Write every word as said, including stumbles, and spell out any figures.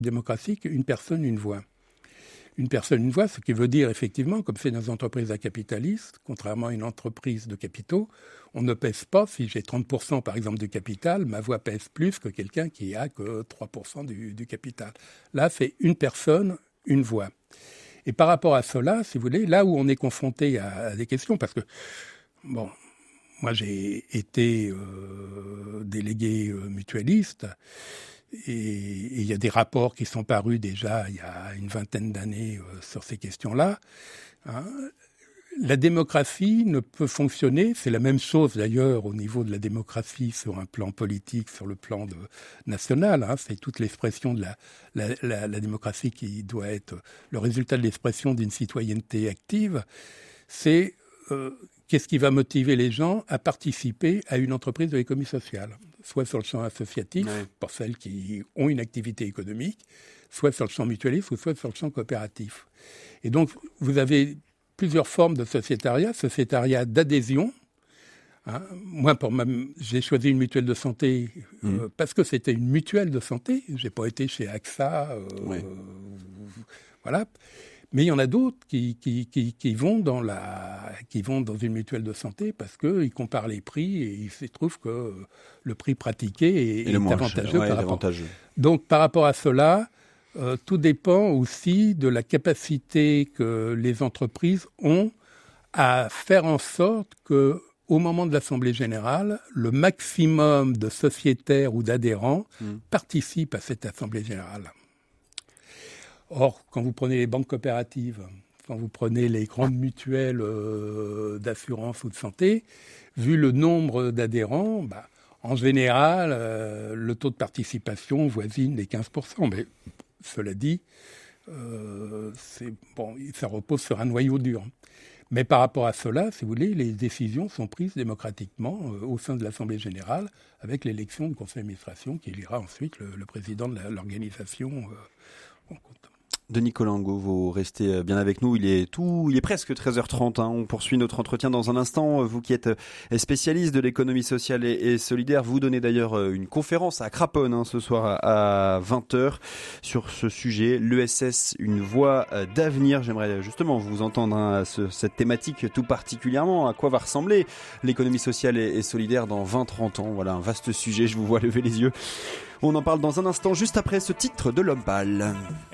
démocratie qu'une personne, une voix. Une personne, une voix, ce qui veut dire effectivement, comme c'est dans les entreprises à capitalistes, contrairement à une entreprise de capitaux, on ne pèse pas, si j'ai trente pour cent par exemple du capital, ma voix pèse plus que quelqu'un qui a que trois pour cent du, du capital. Là, c'est une personne, une voix. Et par rapport à cela, si vous voulez, là où on est confronté à, à des questions, parce que, bon, moi j'ai été euh, délégué euh, mutualiste, et il y a des rapports qui sont parus déjà il y a une vingtaine d'années euh, sur ces questions-là. Hein. La démocratie ne peut fonctionner, c'est la même chose d'ailleurs au niveau de la démocratie sur un plan politique, sur le plan de, national. Hein, c'est toute l'expression de la, la, la, la démocratie qui doit être le résultat de l'expression d'une citoyenneté active. C'est euh, qu'est-ce qui va motiver les gens à participer à une entreprise de l'économie sociale, soit sur le champ associatif, ouais. pour celles qui ont une activité économique, soit sur le champ mutualiste, ou soit sur le champ coopératif. Et donc, vous avez plusieurs formes de sociétariat, sociétariat d'adhésion. Hein. Moi, pour ma, j'ai choisi une mutuelle de santé euh, mmh. parce que c'était une mutuelle de santé. J'ai pas été chez A X A, euh, oui. euh, voilà. Mais il y en a d'autres qui, qui, qui, qui vont dans la, qui vont dans une mutuelle de santé parce que ils comparent les prix et il se trouve que le prix pratiqué est, est avantageux ouais, par rapport. Avantageux. Donc, par rapport à cela. Euh, tout dépend aussi de la capacité que les entreprises ont à faire en sorte que, au moment de l'Assemblée générale, le maximum de sociétaires ou d'adhérents mmh. participent à cette Assemblée générale. Or, quand vous prenez les banques coopératives, quand vous prenez les grandes mutuelles euh, d'assurance ou de santé, vu le nombre d'adhérents, bah, en général, euh, le taux de participation voisine les quinze pour cent. Mais cela dit, euh, c'est, bon, ça repose sur un noyau dur. Mais par rapport à cela, si vous voulez, les décisions sont prises démocratiquement euh, au sein de l'Assemblée générale avec l'élection du conseil d'administration qui élira ensuite le, le président de la, l'organisation euh, en compte. Denis Collingot, vous restez bien avec nous. Il est tout, il est presque treize heures trente. Hein. On poursuit notre entretien dans un instant. Vous qui êtes spécialiste de l'économie sociale et, et solidaire, vous donnez d'ailleurs une conférence à Craponne hein, ce soir à, à vingt heures sur ce sujet. L'E S S, une voie d'avenir. J'aimerais justement vous entendre hein, ce, cette thématique tout particulièrement. À quoi va ressembler l'économie sociale et, et solidaire dans vingt à trente ans? Voilà, un vaste sujet. Je vous vois lever les yeux. On en parle dans un instant, juste après ce titre de L'Homme Pâle.